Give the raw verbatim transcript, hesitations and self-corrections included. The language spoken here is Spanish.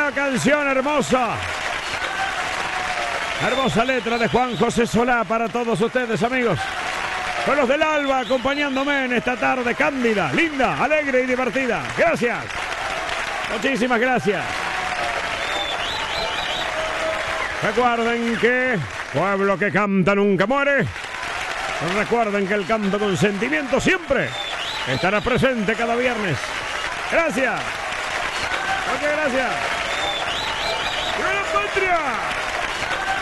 Nueva canción hermosa. Hermosa letra de Juan José Solá para todos ustedes, amigos. Con los del Alba acompañándome en esta tarde cándida, linda, alegre y divertida. Gracias. Muchísimas gracias. Recuerden que pueblo que canta nunca muere. Recuerden que el canto con sentimiento siempre estará presente cada viernes. Gracias. Muchas gracias. ¡Viva la patria!